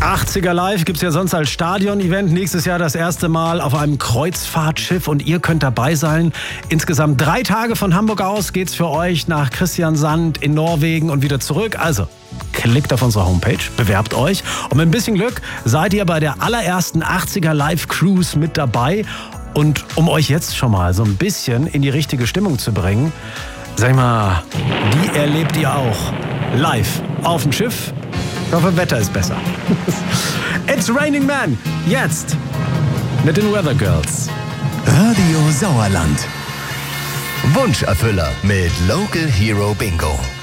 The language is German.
80er Live gibt es ja sonst als Stadion-Event. Nächstes Jahr das erste Mal auf einem Kreuzfahrtschiff und ihr könnt dabei sein. Insgesamt 3 Tage von Hamburg aus geht's für euch nach Kristiansand in Norwegen und wieder zurück. Also klickt auf unsere Homepage, bewerbt euch und mit ein bisschen Glück seid ihr bei der allerersten 80er Live Cruise mit dabei. Und um euch jetzt schon mal so ein bisschen in die richtige Stimmung zu bringen, sag ich mal, die erlebt ihr auch live auf dem Schiff. Ich hoffe, Wetter ist besser. It's Raining Man, jetzt mit den Weather Girls. Radio Sauerland. Wunscherfüller mit Local Hero Bingo.